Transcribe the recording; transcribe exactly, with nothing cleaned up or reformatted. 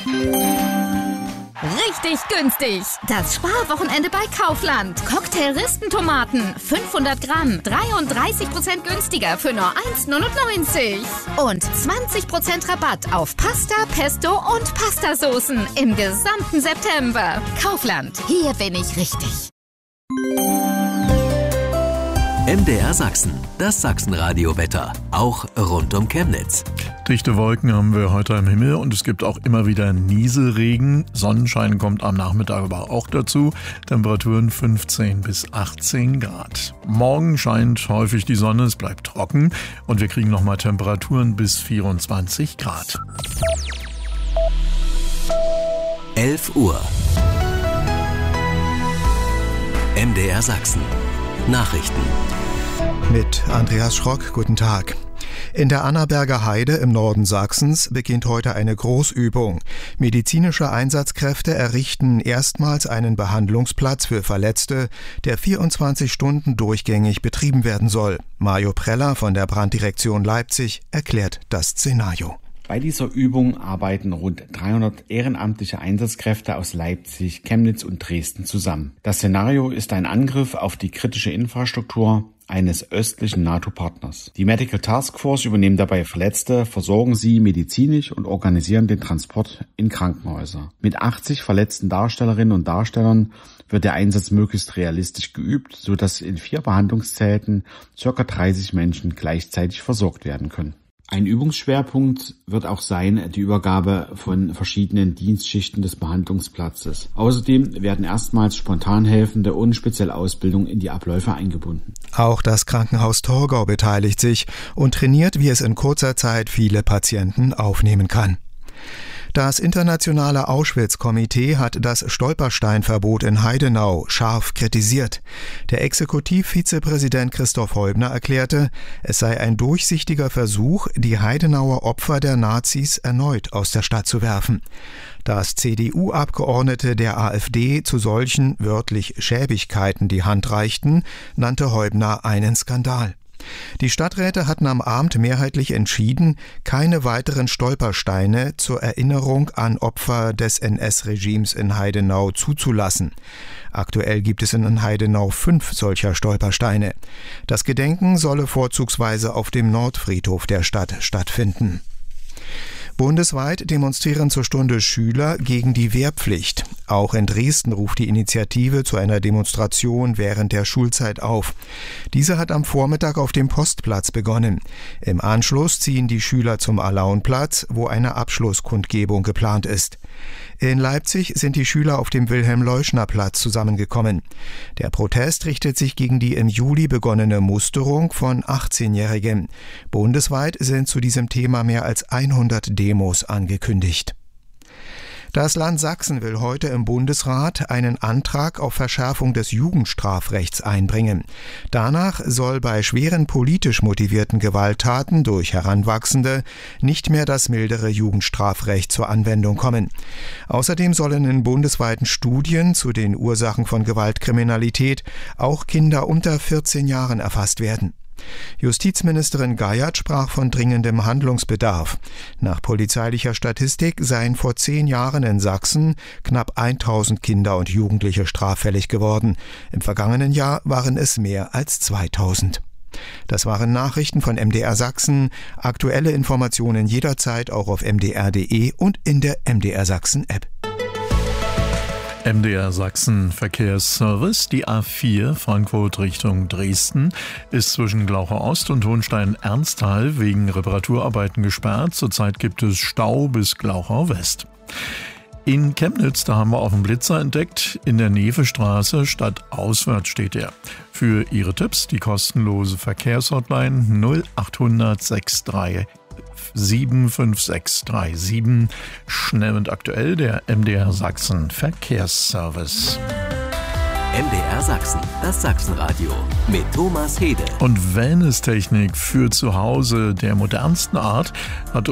Richtig günstig. Das Sparwochenende bei Kaufland. Cocktail-Ristentomaten, fünfhundert Gramm, dreiunddreißig Prozent günstiger für nur eins Komma neunundneunzig. Und zwanzig Prozent Rabatt auf Pasta, Pesto und Pastasoßen im gesamten September. Kaufland, hier bin ich richtig. M D R Sachsen, das Sachsenradio-Wetter, auch rund um Chemnitz. Dichte Wolken haben wir heute am Himmel und es gibt auch immer wieder Nieselregen. Sonnenschein kommt am Nachmittag aber auch dazu. Temperaturen fünfzehn bis achtzehn Grad. Morgen scheint häufig die Sonne, es bleibt trocken und wir kriegen nochmal Temperaturen bis vierundzwanzig Grad. elf Uhr. M D R Sachsen. Nachrichten. Mit Andreas Schrock, guten Tag. In der Annaberger Heide im Norden Sachsens beginnt heute eine Großübung. Medizinische Einsatzkräfte errichten erstmals einen Behandlungsplatz für Verletzte, der vierundzwanzig Stunden durchgängig betrieben werden soll. Mario Preller von der Branddirektion Leipzig erklärt das Szenario. Bei dieser Übung arbeiten rund dreihundert ehrenamtliche Einsatzkräfte aus Leipzig, Chemnitz und Dresden zusammen. Das Szenario ist ein Angriff auf die kritische Infrastruktur eines östlichen NATO-Partners. Die Medical Task Force übernehmen dabei Verletzte, versorgen sie medizinisch und organisieren den Transport in Krankenhäuser. Mit achtzig verletzten Darstellerinnen und Darstellern wird der Einsatz möglichst realistisch geübt, sodass in vier Behandlungszelten ca. dreißig Menschen gleichzeitig versorgt werden können. Ein Übungsschwerpunkt wird auch sein die Übergabe von verschiedenen Dienstschichten des Behandlungsplatzes. Außerdem werden erstmals Spontanhelfende und spezielle Ausbildung in die Abläufe eingebunden. Auch das Krankenhaus Torgau beteiligt sich und trainiert, wie es in kurzer Zeit viele Patienten aufnehmen kann. Das internationale Auschwitz-Komitee hat das Stolpersteinverbot in Heidenau scharf kritisiert. Der Exekutivvizepräsident Christoph Heubner erklärte, es sei ein durchsichtiger Versuch, die Heidenauer Opfer der Nazis erneut aus der Stadt zu werfen. Dass C D U-Abgeordnete der AfD zu solchen wörtlich Schäbigkeiten die Hand reichten, nannte Heubner einen Skandal. Die Stadträte hatten am Abend mehrheitlich entschieden, keine weiteren Stolpersteine zur Erinnerung an Opfer des N S-Regimes in Heidenau zuzulassen. Aktuell gibt es in Heidenau fünf solcher Stolpersteine. Das Gedenken solle vorzugsweise auf dem Nordfriedhof der Stadt stattfinden. Bundesweit demonstrieren zur Stunde Schüler gegen die Wehrpflicht. Auch in Dresden ruft die Initiative zu einer Demonstration während der Schulzeit auf. Diese hat am Vormittag auf dem Postplatz begonnen. Im Anschluss ziehen die Schüler zum Alaunplatz, wo eine Abschlusskundgebung geplant ist. In Leipzig sind die Schüler auf dem Wilhelm-Leuschner-Platz zusammengekommen. Der Protest richtet sich gegen die im Juli begonnene Musterung von achtzehnjährigen. Bundesweit sind zu diesem Thema mehr als hundert Demos angekündigt. Das Land Sachsen will heute im Bundesrat einen Antrag auf Verschärfung des Jugendstrafrechts einbringen. Danach soll bei schweren politisch motivierten Gewalttaten durch Heranwachsende nicht mehr das mildere Jugendstrafrecht zur Anwendung kommen. Außerdem sollen in bundesweiten Studien zu den Ursachen von Gewaltkriminalität auch Kinder unter vierzehn Jahren erfasst werden. Justizministerin Geiert sprach von dringendem Handlungsbedarf. Nach polizeilicher Statistik seien vor zehn Jahren in Sachsen knapp tausend Kinder und Jugendliche straffällig geworden. Im vergangenen Jahr waren es mehr als zweitausend. Das waren Nachrichten von M D R Sachsen. Aktuelle Informationen jederzeit auch auf m d r punkt d e und in der M D R Sachsen App. M D R Sachsen Verkehrsservice. Die A vier Frankfurt Richtung Dresden ist zwischen Glauchau Ost und Hohenstein-Ernsthal wegen Reparaturarbeiten gesperrt. Zurzeit gibt es Stau bis Glauchau West. In Chemnitz, da haben wir auch einen Blitzer entdeckt. In der Nevestraße stadtauswärts steht er. Für Ihre Tipps die kostenlose Verkehrshotline null achthundert sechsunddreißig sieben fünf sechs drei sieben. Schnell und aktuell der M D R Sachsen Verkehrsservice. M D R Sachsen, das Sachsenradio mit Thomas Hede. Und Wellness-Technik für zu Hause der modernsten Art hat